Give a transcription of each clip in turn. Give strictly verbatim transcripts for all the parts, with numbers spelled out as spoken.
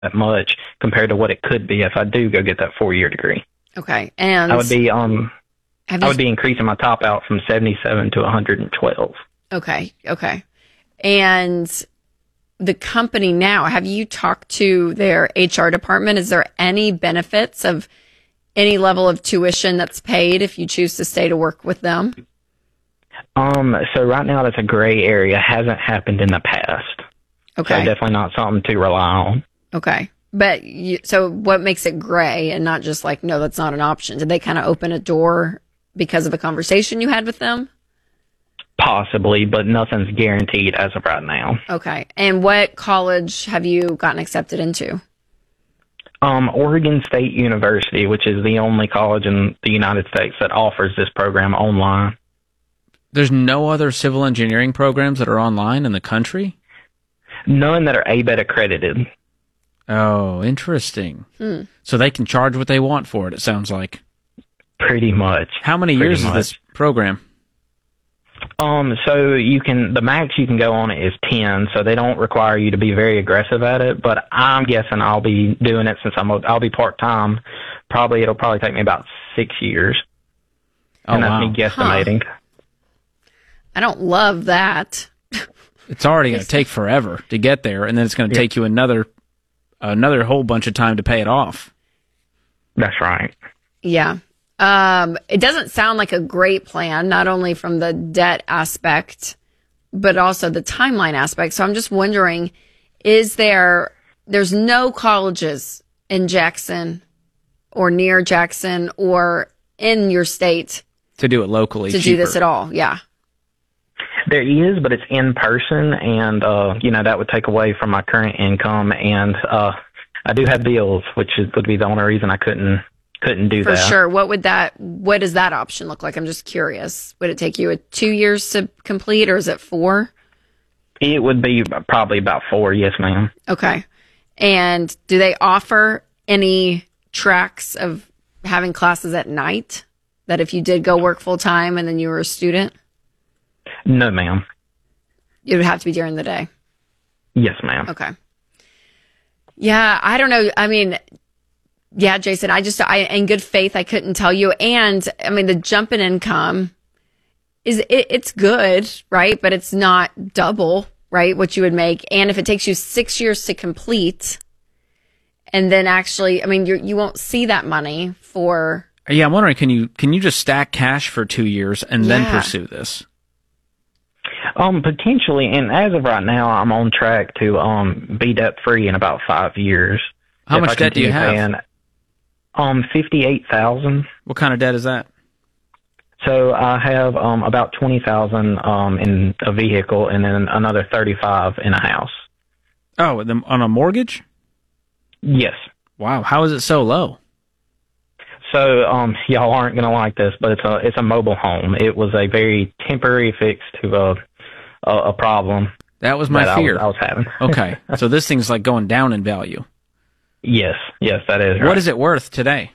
that much compared to what it could be if I do go get that four-year degree. Okay, and I would be um, have I you, would be increasing my top out from seventy-seven to one hundred twelve. Okay, okay, and the company now, have you talked to their H R department? Is there any benefits of any level of tuition that's paid if you choose to stay to work with them? Um, so right now that's a gray area. Hasn't happened in the past. Okay. So definitely not something to rely on. Okay. But you, so what makes it gray and not just like, no, that's not an option? Did they kind of open a door because of a conversation you had with them? Possibly, but nothing's guaranteed as of right now. Okay. And what college have you gotten accepted into? Um, Oregon State University, which is the only college in the United States that offers this program online. There's no other civil engineering programs that are online in the country? None that are A B E T accredited. Oh, interesting. Hmm. So they can charge what they want for it, it sounds like. Pretty much. How many Pretty years much. is this program? Um, so you can, the max you can go on it is ten, so they don't require you to be very aggressive at it, but I'm guessing I'll be doing it since I'm, I'll be part-time. Probably, it'll probably take me about six years. Oh, and that's wow. me guesstimating. Huh. I don't love that. It's already going to take forever to get there, and then it's going to Yeah. take you another another whole bunch of time to pay it off. That's right. Yeah. Um, it doesn't sound like a great plan, not only from the debt aspect, but also the timeline aspect. So I'm just wondering, is there, there's no colleges in Jackson or near Jackson or in your state To do it locally. to do cheaper. this at all? Yeah. There is, but it's in person, and, uh, you know, that would take away from my current income, and uh, I do have bills, which is, would be the only reason I couldn't couldn't do For that. sure. What would that, what does that option look like? I'm just curious. Would it take you a two years to complete, or is it four? It would be probably about four, yes, ma'am. Okay. And do they offer any tracks of having classes at night, that if you did go work full time and then you were a student, No, ma'am. it would have to be during the day? Yes, ma'am. Okay. Yeah, I don't know. I mean, yeah, Jason, I just, I, in good faith, I couldn't tell you. And I mean, the jump in income is, it, it's good, right? But it's not double, right? What you would make. And if it takes you six years to complete, and then actually, I mean, you you won't see that money for. Yeah, I'm wondering, can you can you just stack cash for two years and then Yeah. pursue this? Um, potentially, and as of right now, I'm on track to um be debt free in about five years. How If much I debt do you continue have? paying, um, fifty-eight thousand. What kind of debt is that? So I have um about twenty thousand um in a vehicle, and then another thirty-five in a house. Oh, the, on a mortgage? Yes. Wow, how is it so low? So um y'all aren't gonna like this, but it's a it's a mobile home. It was a very temporary fix to a a, a problem. That was my that fear. I was, I was having. Okay, so this thing's like going down in value. Yes, yes, that is right. What is it worth today?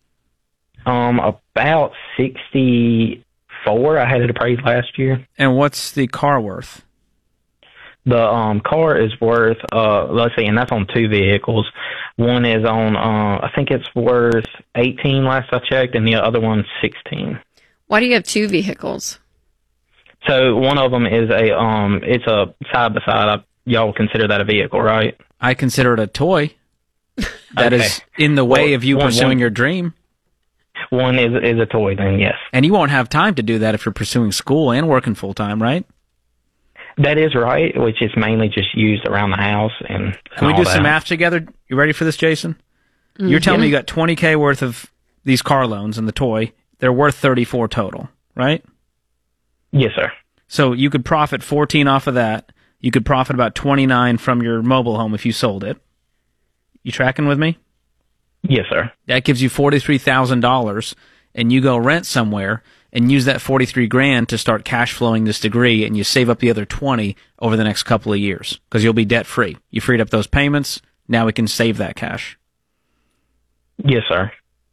Um, about sixty-four. I had it appraised last year. And what's the car worth? The um car is worth uh let's see, and that's on two vehicles. One is on uh I think it's worth eighteen last I checked, and the other one's sixteen. Why do you have two vehicles? So one of them is a um it's a side by side. Y'all consider that a vehicle, right? I consider it a toy. That Okay. is in the way Well, of you one- pursuing one- your dream. One is is a toy, then yes. And you won't have time to do that if you're pursuing school and working full time, right? That is right, which is mainly just used around the house and. Can we and all do some that. math together? You ready for this, Jason? You're telling me you got twenty K worth of these car loans and the toy. They're worth thirty-four total, right? Yes, sir. So you could profit fourteen off of that. You could profit about twenty-nine from your mobile home if you sold it. You tracking with me? Yes, sir. That gives you forty-three thousand dollars, and you go rent somewhere and use that forty-three grand to start cash flowing this degree, and you save up the other twenty over the next couple of years because you'll be debt free. You freed up those payments. Now we can save that cash. Yes, sir.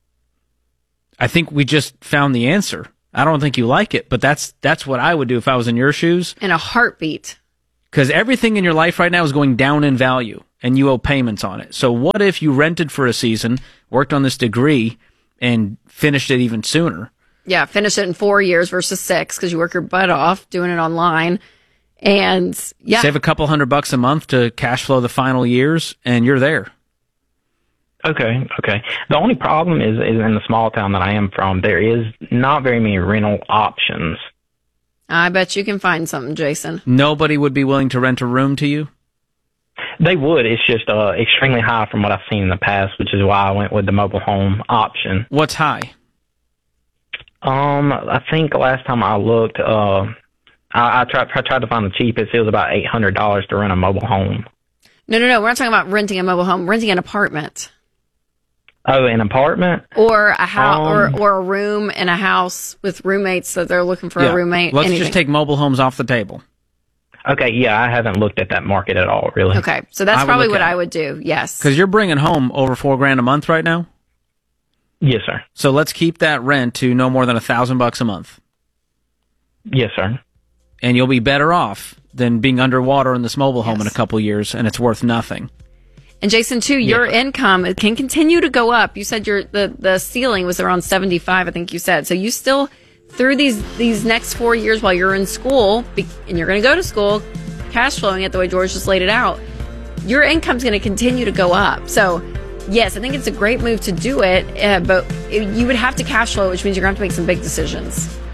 I think we just found the answer. I don't think you like it, but that's that's what I would do if I was in your shoes. In a heartbeat. Because everything in your life right now is going down in value, and you owe payments on it. So what if you rented for a season, worked on this degree, and finished it even sooner? Yeah, finish it in four years versus six because you work your butt off doing it online. And yeah. Save a couple hundred bucks a month to cash flow the final years, and you're there. Okay, okay. The only problem is, is in the small town that I am from, there is not very many rental options. I bet you can find something, Jason. Nobody would be willing to rent a room to you? They would. It's just uh, extremely high from what I've seen in the past, which is why I went with the mobile home option. What's high? Um, I think last time I looked, uh, I, I tried I tried to find the cheapest. It was about eight hundred dollars to rent a mobile home. No, no, no. We're not talking about renting a mobile home. Renting an apartment. Oh, an apartment? Or a house, um, or or a room in a house with roommates that they're looking for yeah. a roommate. Let's anything. just take mobile homes off the table. Okay, yeah, I haven't looked at that market at all, really. Okay, so that's I would probably look what at I it. would do. Yes, Because you're bringing home over four grand a month right now. Yes, sir. So let's keep that rent to no more than a thousand bucks a month, Yes, sir. and you'll be better off than being underwater in this mobile home Yes. in a couple years, and it's worth nothing. and Jason, too, your Yeah. income can continue to go up. You said your the the ceiling was around seventy five. I think you said so. You still through these these next four years while you're in school, be- and you're going to go to school, cash flowing it the way George just laid it out. Your income's going to continue to go up. So. Yes, I think it's a great move to do it, uh, but it, you would have to cash flow, which means you're going to have to make some big decisions.